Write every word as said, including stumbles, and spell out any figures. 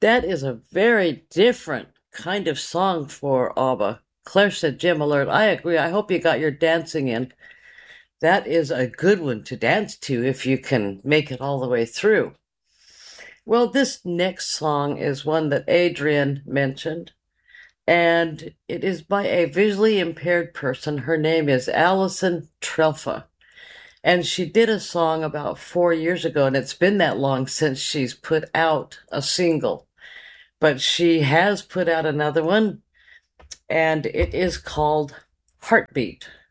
That is a very different kind of song for ABBA. Claire said, Jim Alert. I agree. I hope you got your dancing in. That is a good one to dance to if you can make it all the way through. Well, this next song is one that Adrian mentioned, and it is by a visually impaired person. Her name is Alison Trelfa, and she did a song about four years ago, and it's been that long since she's put out a single. But she has put out another one, and it is called Heartbeat.